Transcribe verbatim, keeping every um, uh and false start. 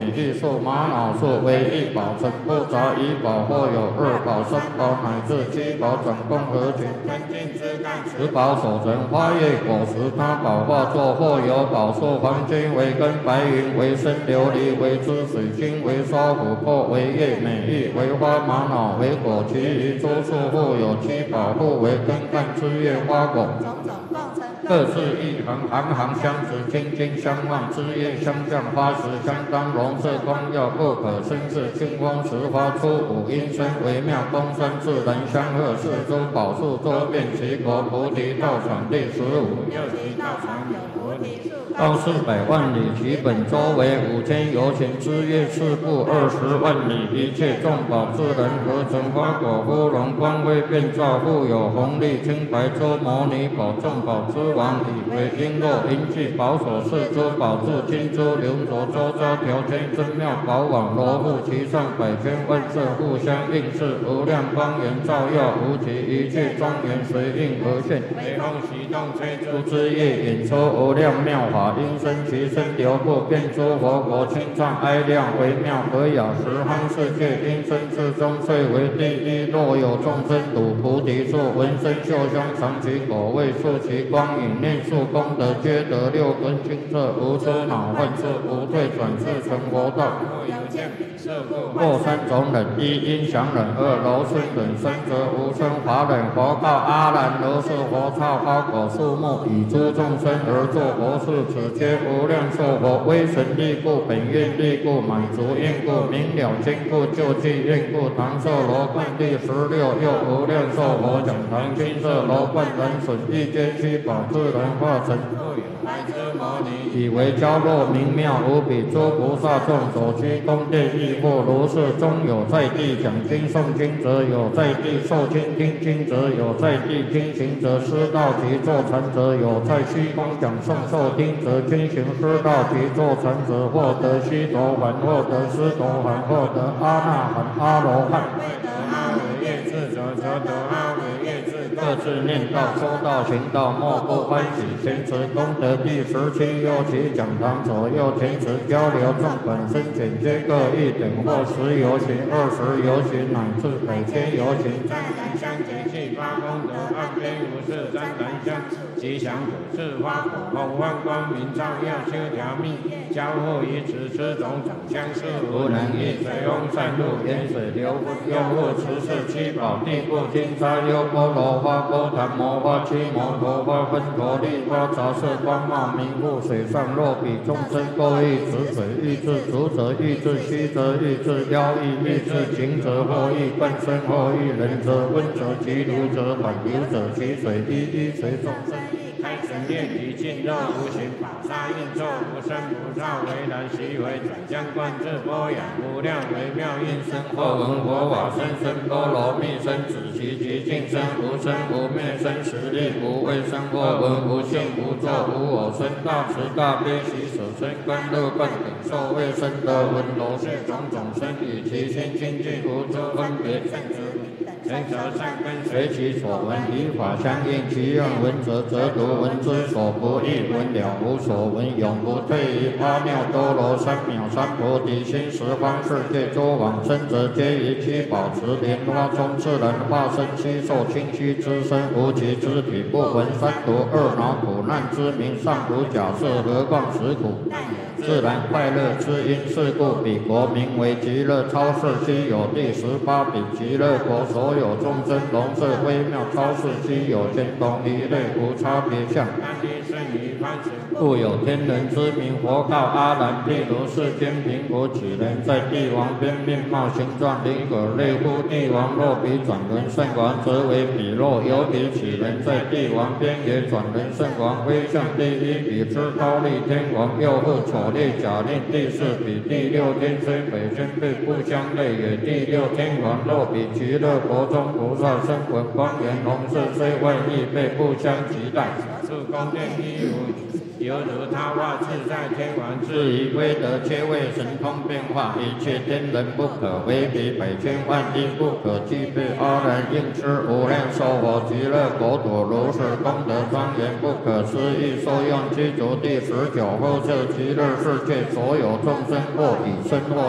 艺术玛瑙树为一宝，成不杂一宝，或有二宝、三宝乃至七宝，总共合群。十宝所成花叶果实，他宝化作或有宝树，黄金为根，白云为身，琉璃为枝，水晶为梢，琥珀为叶，美玉为花，玛瑙为果，其余诸树互有七宝，互为根干枝叶花果。各自一行，行行相持，金金相望，枝叶相向，花实相当，容色光耀，不可生视。清风时发出五音声，微妙公声，自然相和。四周宝树周遍齐国，菩提道场第十五。又其道场有菩提树，高四百万里，其本周为五千由旬，枝叶四部二十万里，一切众宝自然合成，花果芙蓉，光辉遍照，富有红丽清白。周摩尼宝，众宝之王，以为璎珞银器宝所饰，珠宝柱金珠流着，周遭条圈真妙宝网，罗布其上，百千万色互相映饰，无量光源照耀无极，一切庄严随应而现。雷风习动，吹出枝叶，引出无量妙法，音声其声流布，遍诸佛国，清唱哀亮，微妙和雅，十方世界音声之中，最为第一。若有众生睹菩提树，闻声嗅香，尝其果味，触其光影，念数功德，皆得六根清澈，无诸恼患事，无退转世，成佛道。或三种忍：一音响忍，二柔顺忍，三则无声法忍。佛告阿难：如是佛草花果树木，以诸众生而作佛事，此皆无量寿佛，威神力故，本愿力故，满足愿故，明了坚固，救济愿故。唐寿罗冠第十六，又无量寿佛讲堂，金色罗冠人损，一皆七宝自然化成。来之摩尼，以为娇弱明妙无比，诸菩萨众所居宫殿亦复如是。中有在地讲经诵经者，有在地受经听经者，有在地听行者，师道及坐禅者，有在虚空讲诵受听者，均行师道及坐禅者，获得须陀洹，获得斯陀含，获得阿那含、阿罗汉。阿惟越智者，则得阿惟越智。各自念道，说道行道，莫不欢喜。前持功德第十七，右其讲堂左右前持交流，众本身简皆各一等，或十由旬、二十由旬，乃至百千由旬。湛然香节气发功德，岸边无事湛然香，吉祥果是花果，红万光明照耀，修条密，交互于此，此种长相似，无能易。水翁散入，沿水流复，又复持是七宝，地部金沙优波罗花、波檀摩花、七摩陀花、分陀利花，杂色光茂明复，水上若比众生各异，此水欲至足者欲至虚则欲至腰意，欲至情者或欲冠身，或欲人者温者其如者反流者其水一一随众生意，开神炼体尽肉无形，宝沙应作无生不造，为然习为转将观自波养，无量微妙应声，或闻佛法声声波罗蜜声，子其极尽声，无生无灭生，实力无畏生，或闻无性无作无我生，大慈大悲喜舍生，观乐观顶受未生得闻罗是种种生，以其心清净无诸分别圣者。成则善根随其所闻，以法相应，其愿闻者则读，闻之所不异，闻了无所闻，永不退于阿耨多罗三藐三菩提心。十方世界诸往生者，皆以七宝持莲花中自然化身，悉受清虚之身，无其肢体，不闻三毒二恼苦难之名，尚如假设，何况实苦？自然快乐之因，是故彼国名为极乐超世，悉有第十八比极乐国，所有众生容色微妙超世，悉有见同一类，无差别相。故有天人之名。佛告阿难：譬如世间贫苦乞人，在帝王边面貌形状灵可类乎？帝王若比转轮圣王，则为彼若有比乞人，在帝王边也转轮圣王，威相第一比之高丽天王，又复丑烈假令第四比第六天，虽北宣对不相类，也第六天王。若比极乐国中菩萨生闻光颜红色，虽万亿倍不相及待。此宫殿一无犹如他化自在天王之以归德，皆为神通变化，一切天人不可为比，百千万亿不可计备。阿难应知无量寿佛极乐国土，如是功德庄严不可思议，受用具足第十九后设极乐世界所有众生，或以身或